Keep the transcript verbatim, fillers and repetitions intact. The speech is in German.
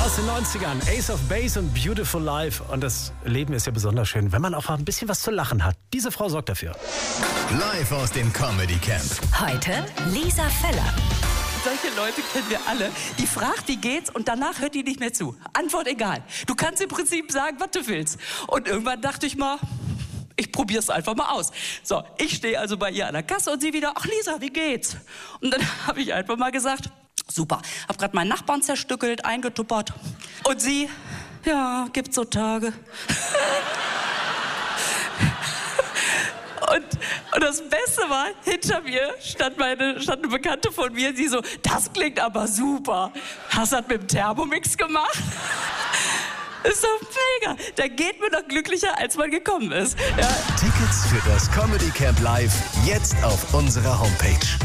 Aus den neunzigern, Ace of Base und Beautiful Life. Und das Leben ist ja besonders schön, wenn man auch mal ein bisschen was zu lachen hat. Diese Frau sorgt dafür. Live aus dem Comedy Camp. Heute Lisa Feller. Solche Leute kennen wir alle. Die fragt, wie geht's, und danach hört die nicht mehr zu. Antwort egal. Du kannst im Prinzip sagen, was du willst. Und irgendwann dachte ich mal, ich probier's einfach mal aus. So, ich stehe also bei ihr an der Kasse und sie wieder, ach Lisa, wie geht's? Und dann habe ich einfach mal gesagt, super, hab gerade meinen Nachbarn zerstückelt, eingetuppert. Und sie, ja, gibt's so Tage. Und, und das Beste war, hinter mir stand, meine, stand eine Bekannte von mir, die so, das klingt aber super. Hast du das mit dem Thermomix gemacht? Ist doch mega. Da geht man doch glücklicher, als man gekommen ist. Ja. Tickets für das Comedy Camp Live jetzt auf unserer Homepage.